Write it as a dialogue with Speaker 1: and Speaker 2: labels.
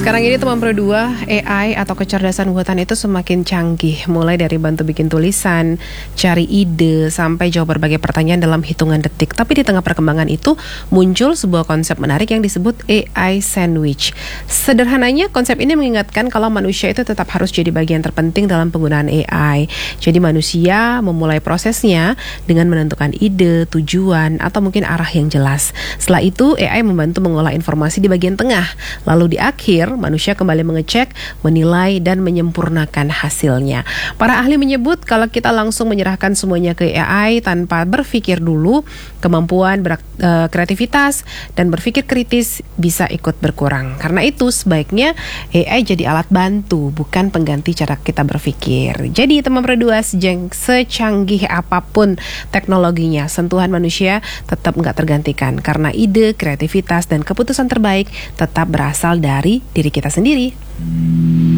Speaker 1: Sekarang ini teman Pro 2, AI atau kecerdasan buatan itu semakin canggih. Mulai dari bantu bikin tulisan, cari ide, sampai jawab berbagai pertanyaan dalam hitungan detik. Tapi di tengah perkembangan itu muncul sebuah konsep menarik yang disebut AI sandwich. Sederhananya konsep ini mengingatkan kalau manusia itu tetap harus jadi bagian terpenting dalam penggunaan AI. Jadi manusia memulai prosesnya dengan menentukan ide, tujuan, atau mungkin arah yang jelas. Setelah itu AI membantu mengolah informasi di bagian tengah. Lalu di akhir, manusia kembali mengecek, menilai, dan menyempurnakan hasilnya. Para ahli menyebut kalau kita langsung menyerahkan semuanya ke AI tanpa berpikir dulu, kemampuan kreativitas dan berpikir kritis bisa ikut berkurang. Karena itu sebaiknya AI jadi alat bantu, bukan pengganti cara kita berpikir. Jadi teman Pro 2, secanggih apapun teknologinya, sentuhan manusia tetap nggak tergantikan. Karena ide, kreativitas, dan keputusan terbaik tetap berasal dari diri kita sendiri.